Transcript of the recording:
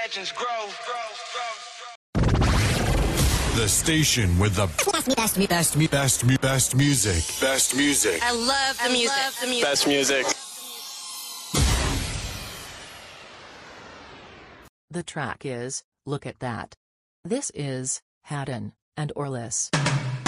legends grow. The station with the best music. Best music. I love the music. Best music. The track is Look at That. This is Haddon and Orlis.